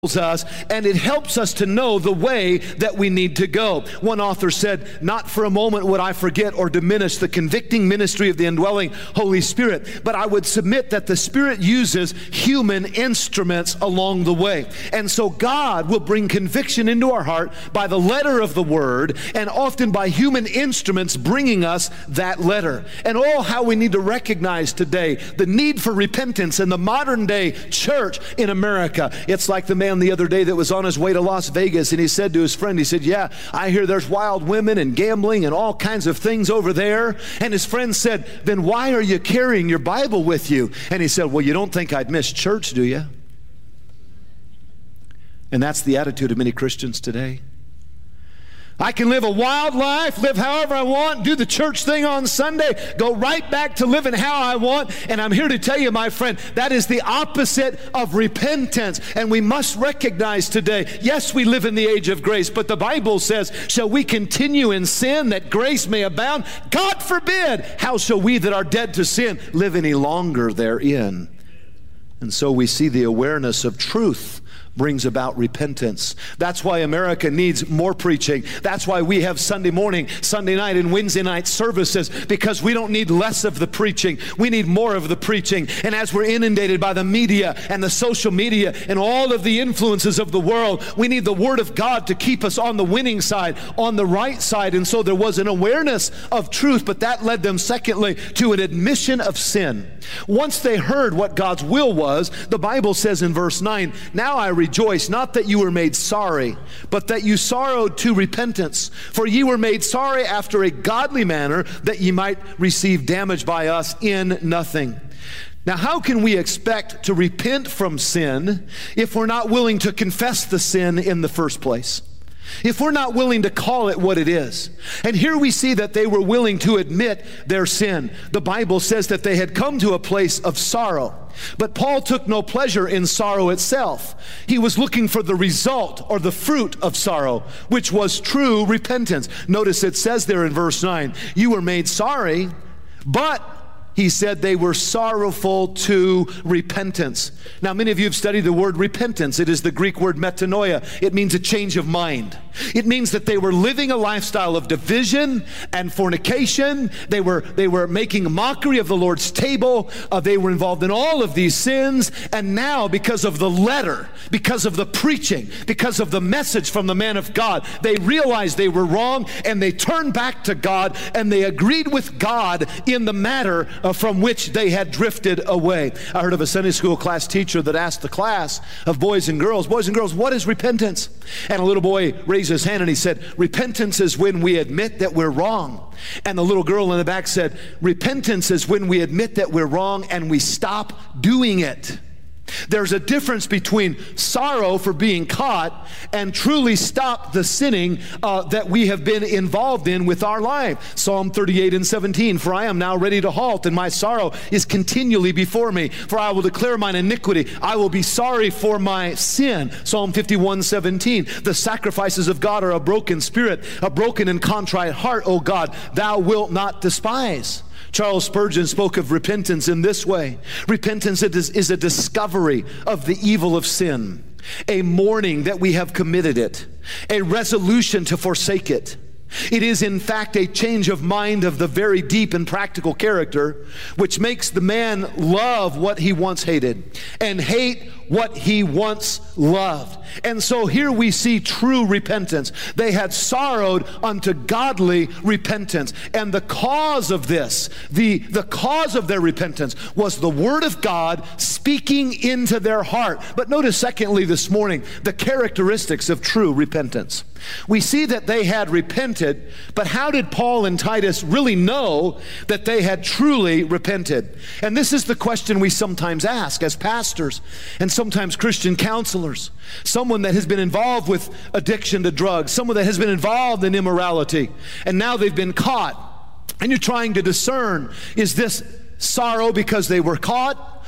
us, and it helps us to know the way that we need to go. One author said, "Not for a moment would I forget or diminish the convicting ministry of the indwelling Holy Spirit, but I would submit that the Spirit uses human instruments along the way." And so God will bring conviction into our heart by the letter of the Word, and often by human instruments bringing us that letter. And oh, how we need to recognize today the need for repentance in the modern day church in America. It's like the man the other day that was on his way to Las Vegas, and he said to his friend, he said, "Yeah, I hear there's wild women and gambling and all kinds of things over there." And his friend said, "Then why are you carrying your Bible with you?" And he said, "Well, you don't think I'd miss church, do you?" And that's the attitude of many Christians today. I can live a wild life, live however I want, do the church thing on Sunday, go right back to living how I want. And I'm here to tell you, my friend, that is the opposite of repentance. And we must recognize today, yes, we live in the age of grace, but the Bible says, "Shall we continue in sin that grace may abound? God forbid! How shall we that are dead to sin live any longer therein?" And so we see the awareness of truth brings about repentance. That's why America needs more preaching. That's why we have Sunday morning, Sunday night, and Wednesday night services, because we don't need less of the preaching. We need more of the preaching. And as we're inundated by the media and the social media and all of the influences of the world, we need the Word of God to keep us on the winning side, on the right side. And so there was an awareness of truth, but that led them, secondly, to an admission of sin. Once they heard what God's will was, the Bible says in verse 9, "Now I rejoice, not that you were made sorry, but that you sorrowed to repentance. For ye were made sorry after a godly manner, that ye might receive damage by us in nothing." Now, how can we expect to repent from sin if we're not willing to confess the sin in the first place? If we're not willing to call it what it is? And here we see that they were willing to admit their sin. The Bible says that they had come to a place of sorrow. But Paul took no pleasure in sorrow itself. He was looking for the result or the fruit of sorrow, which was true repentance. Notice it says there in verse 9, "You were made sorry, but," he said, "they were sorrowful to repentance." Now, many of you have studied the word repentance. It is the Greek word metanoia. It means a change of mind. It means that they were living a lifestyle of division and fornication. They were making a mockery of the Lord's table. They were involved in all of these sins. And now, because of the letter, because of the preaching, because of the message from the man of God, they realized they were wrong, and they turned back to God, and they agreed with God in the matter from which they had drifted away. I heard of a Sunday school class teacher that asked the class of boys and girls, "What is repentance?" And a little boy raised his hand and he said, "Repentance is when we admit that we're wrong." And the little girl in the back said, "Repentance is when we admit that we're wrong and we stop doing it." There's a difference between sorrow for being caught and truly stop the sinning that we have been involved in with our life. Psalm 38 and 17, "For I am now ready to halt, and my sorrow is continually before me. For I will declare mine iniquity. I will be sorry for my sin." Psalm 51, 17, "The sacrifices of God are a broken spirit, a broken and contrite heart, O God, thou wilt not despise." Charles Spurgeon spoke of repentance in this way: repentance is a discovery of the evil of sin, a mourning that we have committed it, a resolution to forsake it. It is in fact a change of mind of the very deep and practical character, which makes the man love what he once hated and hate what he once loved. And so here we see true repentance. They had sorrowed unto godly repentance. And the cause of this, the cause of their repentance was the Word of God speaking into their heart. But notice secondly this morning, the characteristics of true repentance. We see that they had repented, but how did Paul and Titus really know that they had truly repented? And this is the question we sometimes ask as pastors and sometimes Christian counselors. Someone that has been involved with addiction to drugs, someone that has been involved in immorality, and now they've been caught. And you're trying to discern, is this sorrow because they were caught?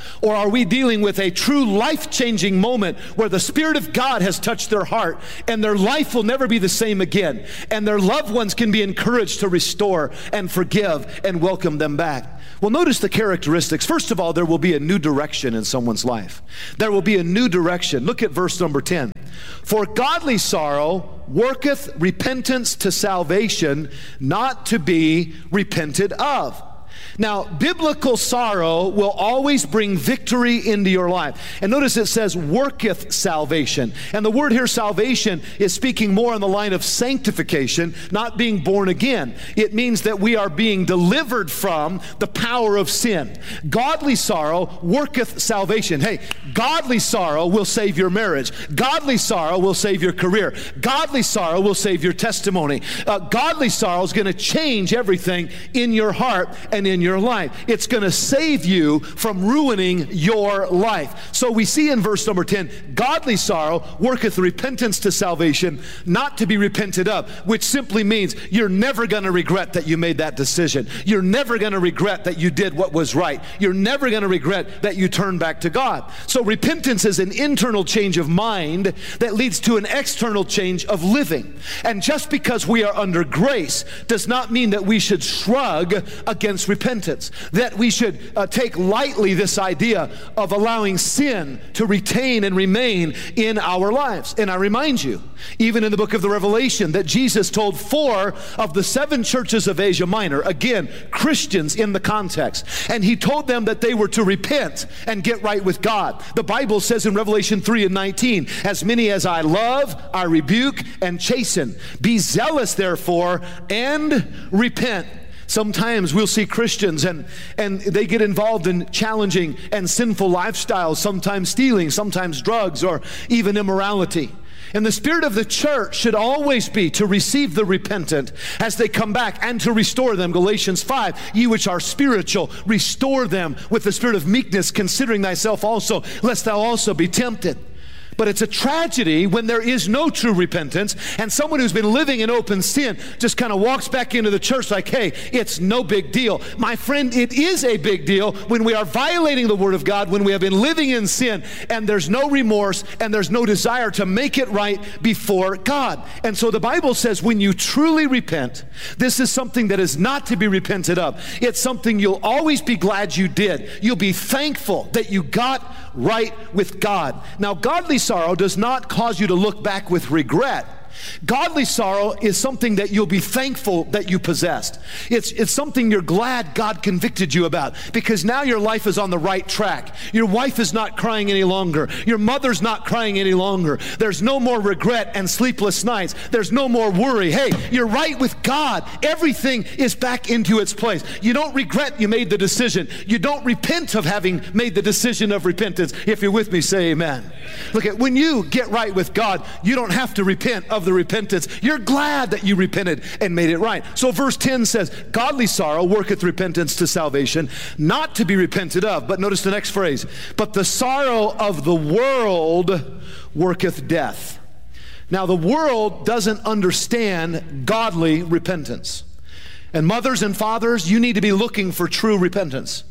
Or are we dealing with a true life-changing moment where the Spirit of God has touched their heart and their life will never be the same again, and their loved ones can be encouraged to restore and forgive and welcome them back? Well, notice the characteristics. First of all, there will be a new direction in someone's life. There will be a new direction. Look at verse number 10. For godly sorrow worketh repentance to salvation, not to be repented of. Now, biblical sorrow will always bring victory into your life. And notice it says, worketh salvation. And the word here, salvation, is speaking more on the line of sanctification, not being born again. It means that we are being delivered from the power of sin. Godly sorrow worketh salvation. Hey, godly sorrow will save your marriage. Godly sorrow will save your career. Godly sorrow will save your testimony. Godly sorrow is going to change everything in your heart and in your life. It's going to save you from ruining your life. So we see in verse number 10, godly sorrow worketh repentance to salvation, not to be repented of, which simply means you're never going to regret that you made that decision. You're never going to regret that you did what was right. You're never going to regret that you turned back to God. So repentance is an internal change of mind that leads to an external change of living. And just because we are under grace does not mean that we should shrug against repentance, that we should take lightly this idea of allowing sin to retain and remain in our lives. And I remind you, even in the book of the Revelation, that Jesus told 4 of the 7 churches of Asia Minor, again, Christians in the context, and he told them that they were to repent and get right with God. The Bible says in Revelation 3:19, as many as I love, I rebuke and chasten. Be zealous, therefore, and repent. Sometimes we'll see Christians and they get involved in challenging and sinful lifestyles, sometimes stealing, sometimes drugs, or even immorality. And the spirit of the church should always be to receive the repentant as they come back and to restore them. Galatians 5, ye which are spiritual, restore them with the spirit of meekness, considering thyself also, lest thou also be tempted. But it's a tragedy when there is no true repentance and someone who's been living in open sin just kind of walks back into the church like, hey, it's no big deal. My friend, it is a big deal when we are violating the Word of God, when we have been living in sin and there's no remorse and there's no desire to make it right before God. And so the Bible says when you truly repent, this is something that is not to be repented of. It's something you'll always be glad you did. You'll be thankful that you got right with God. Now, godly sorrow does not cause you to look back with regret. Godly sorrow is something that you'll be thankful that you possessed. It's something you're glad God convicted you about, because now your life is on the right track. Your wife is not crying any longer. Your mother's not crying any longer. There's no more regret and sleepless nights. There's no more worry. Hey, you're right with God. Everything is back into its place. You don't regret you made the decision. You don't repent of having made the decision of repentance. If you're with me, say amen. Look, at when you get right with God, you don't have to repent of the repentance. You're glad that you repented and made it right. So verse 10 says, godly sorrow worketh repentance to salvation, not to be repented of. But notice the next phrase, but the sorrow of the world worketh death. Now the world doesn't understand godly repentance. And mothers and fathers, you need to be looking for true repentance.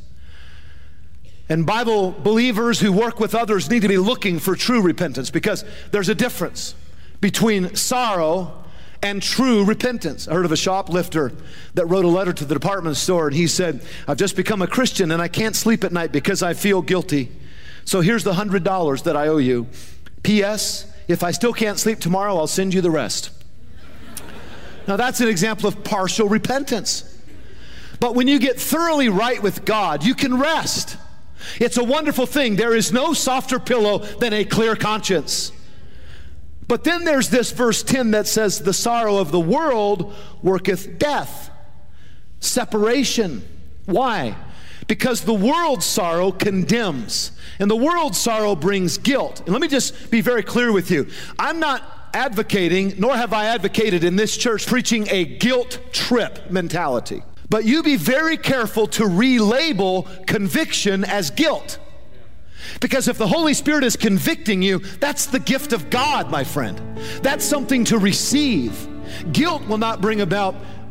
And Bible believers who work with others need to be looking for true repentance, because there's a difference between sorrow and true repentance. I heard of a shoplifter that wrote a letter to the department store, and he said, I've just become a Christian and I can't sleep at night because I feel guilty. So here's the $100 that I owe you. P.S. If I still can't sleep tomorrow, I'll send you the rest. Now that's an example of partial repentance. But when you get thoroughly right with God, you can rest. It's a wonderful thing. There is no softer pillow than a clear conscience. But then there's this verse 10 that says, the sorrow of the world worketh death, separation. Why? Because the world's sorrow condemns, and the world's sorrow brings guilt. And let me just be very clear with you. I'm not advocating, nor have I advocated in this church, preaching a guilt trip mentality. But you be very careful to relabel conviction as guilt. Because if the Holy Spirit is convicting you, that's the gift of God, my friend. That's something to receive. Guilt will not bring about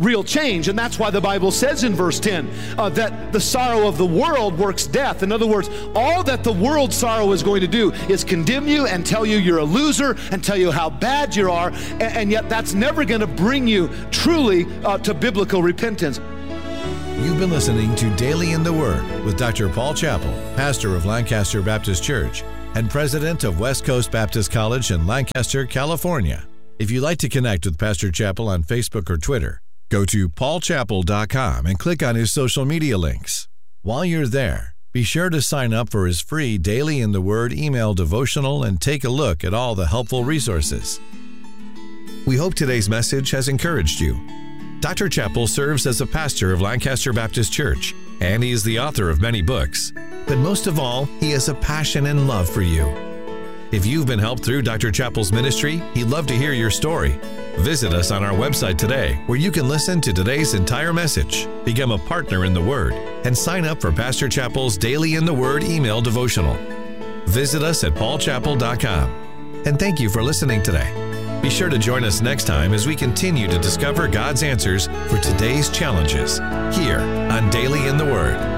real change. And that's why the Bible says in verse 10 that the sorrow of the world works death. In other words, all that the world's sorrow is going to do is condemn you and tell you you're a loser and tell you how bad you are, and yet that's never going to bring you truly to biblical repentance. You've been listening to Daily in the Word with Dr. Paul Chappell, pastor of Lancaster Baptist Church and president of West Coast Baptist College in Lancaster, California. If you'd like to connect with Pastor Chappell on Facebook or Twitter, go to paulchappell.com and click on his social media links. While you're there, be sure to sign up for his free Daily in the Word email devotional and take a look at all the helpful resources. We hope today's message has encouraged you. Dr. Chappell serves as a pastor of Lancaster Baptist Church, and he is the author of many books. But most of all, he has a passion and love for you. If you've been helped through Dr. Chappell's ministry, he'd love to hear your story. Visit us on our website today, where you can listen to today's entire message, become a partner in the Word, and sign up for Pastor Chappell's Daily in the Word email devotional. Visit us at paulchappell.com. And thank you for listening today. Be sure to join us next time as we continue to discover God's answers for today's challenges here on Daily in the Word.